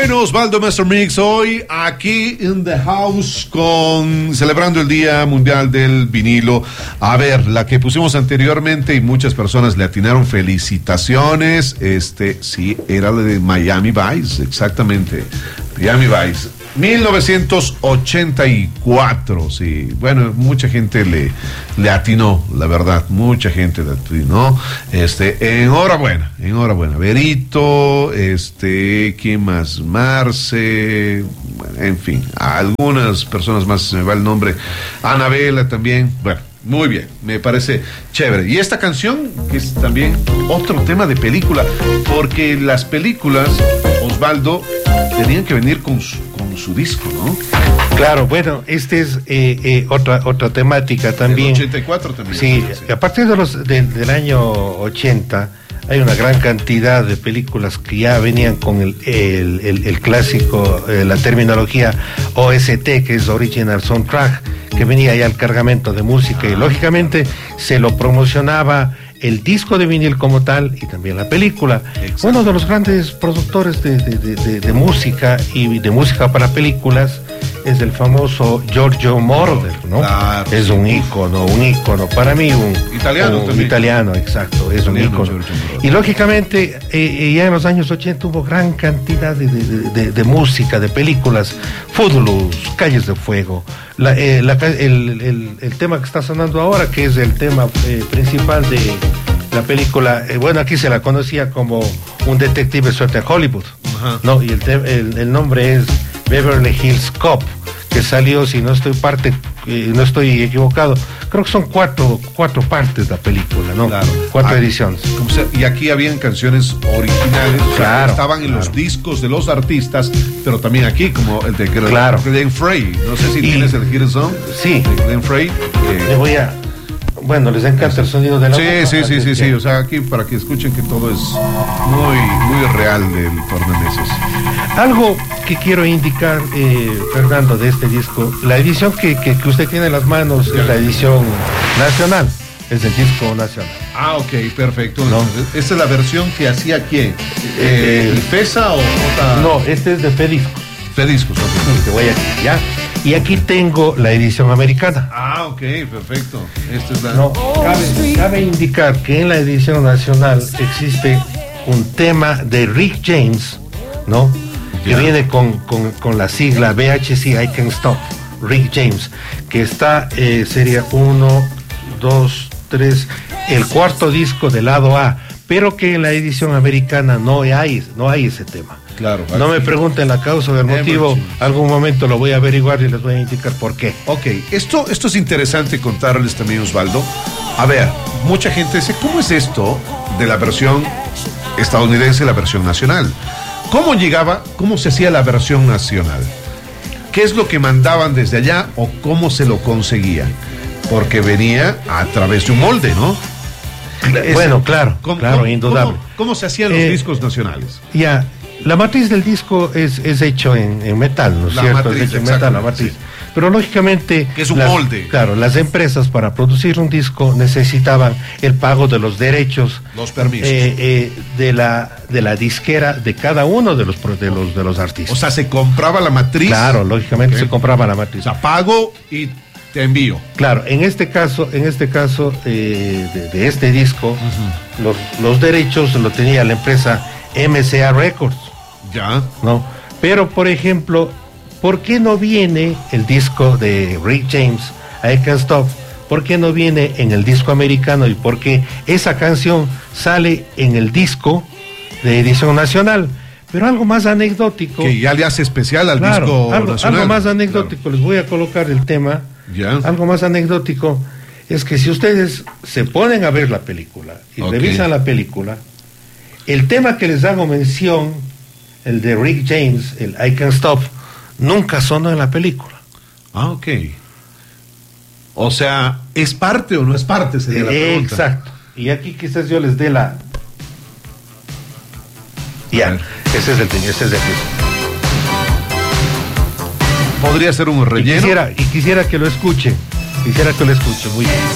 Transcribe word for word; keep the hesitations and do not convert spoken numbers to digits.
Bueno, Osvaldo Master Mix, hoy aquí in the house con celebrando el Día Mundial del Vinilo. A ver, la que pusimos anteriormente y muchas personas le atinaron, felicitaciones. Este, sí, era la de Miami Vice, exactamente. Miami Vice. mil novecientos ochenta y cuatro, sí. Bueno, mucha gente le, le atinó, la verdad, mucha gente le atinó. Este, enhorabuena, enhorabuena. Berito, este, ¿quién más? Marce, bueno, en fin, a algunas personas más se me va el nombre. Anabela también, bueno. Muy bien, me parece chévere. Y esta canción, que es también otro tema de película, porque las películas, Osvaldo, tenían que venir con su, con su disco, ¿no? Claro, bueno, este es eh, eh, otra otra temática también. El ochenta y cuatro también. Sí, sí. A partir de los de, del año ochenta hay una gran cantidad de películas que ya venían con el, el, el, el clásico, eh, la terminología O S T, que es Original Soundtrack, que venía ya el cargamento de música, ah, y lógicamente se lo promocionaba el disco de vinil como tal y también la película. Exacto. Uno de los grandes productores de, de, de, de, de música y de música para películas es el famoso Giorgio Moroder, ¿no? Claro, es un ícono, un ícono para mí, un italiano, un, un italiano, exacto, es italiano, un ícono. Y lógicamente eh, ya en los años ochenta hubo gran cantidad de, de, de, de música, de películas, Footloose, Calles de Fuego, la, eh, la, el, el, el tema que está sonando ahora, que es el tema eh, principal de la película, eh, bueno, aquí se la conocía como Un detective suelto en Hollywood, uh-huh. ¿no? Y el, el, el nombre es Beverly Hills Cop, que salió, si no estoy parte, eh, no estoy equivocado, creo que son cuatro, cuatro partes de la película, ¿no? Claro. Cuatro ah, ediciones. Sea, y aquí habían canciones originales, claro, o sea, que estaban en claro. los discos de los artistas, pero también aquí, como el de claro. Glenn Frey. No sé si y, tienes el Hit Song. Sí. De Glenn Frey. Eh, Le voy a... Bueno, les encanta el sonido de la sí, voz, sí, sí, sí, sí, o sea, aquí para que escuchen que todo es muy, muy real del Tornameses. Algo que quiero indicar, eh, Fernando, de este disco, la edición que, que, que usted tiene en las manos ya. es la edición nacional, es el disco nacional. Ah, ok, perfecto. ¿No? ¿Esta es la versión que hacía quién? Eh, ¿El FESA o otra? No, este es de Fediscos. Fediscos, ok. Sí, te voy aquí, ya. Y aquí tengo la edición americana. Ah, ok, perfecto. Esta es la... No, cabe, cabe indicar que en la edición nacional existe un tema de Rick James, ¿no? Que yeah. viene con, con, con la sigla V H C I Can't Stop, Rick James, que está, eh, sería uno, dos, tres, el cuarto disco del lado A, pero que en la edición americana no hay, no hay ese tema. Claro, no me pregunten la causa o el motivo, algún momento lo voy a averiguar y les voy a indicar por qué. Ok, esto, esto es interesante contarles también, Osvaldo. A ver, mucha gente dice, ¿cómo es esto de la versión estadounidense y la versión nacional? ¿Cómo llegaba, cómo se hacía la versión nacional? ¿Qué es lo que mandaban desde allá o cómo se lo conseguían? Porque venía a través de un molde, ¿no? Bueno, claro, ¿cómo, claro, cómo, indudable. ¿cómo, cómo se hacían los eh, discos nacionales? Ya, la matriz del disco es, es hecho en, en metal, ¿no es la cierto? Matriz, es hecho en metal, la matriz. Sí. Pero lógicamente... Que es un las, molde. Claro, las empresas para producir un disco necesitaban el pago de los derechos. Los permisos. Eh, eh, de, la, de la disquera de cada uno de los, de los, de los artistas. O sea, se compraba la matriz. Claro, lógicamente okay. se compraba la matriz. O sea, pago y... te envío. Claro, en este caso, en este caso eh, de, de este disco, uh-huh. los, los derechos lo tenía la empresa M C A Records. Ya. ¿No? Pero, por ejemplo, ¿por qué no viene el disco de Rick James, I Can't Stop? ¿Por qué no viene en el disco americano? Y por qué esa canción sale en el disco de edición nacional. Pero algo más anecdótico. Que ya le hace especial al claro, disco algo, nacional. Algo más anecdótico, claro. Les voy a colocar el tema. Ya. Algo más anecdótico es que si ustedes se ponen a ver la película y okay. revisan la película, el tema que les hago mención, el de Rick James, el I Can't Stop, nunca sonó en la película. Ah, ok. O sea, ¿es parte o no es parte? Sería la pregunta. Exacto. Y aquí quizás yo les dé la... Ya, ese es el ese es el disco. Podría ser un relleno. Y quisiera, y quisiera que lo escuchen. Quisiera que lo escuchen. Muy bien.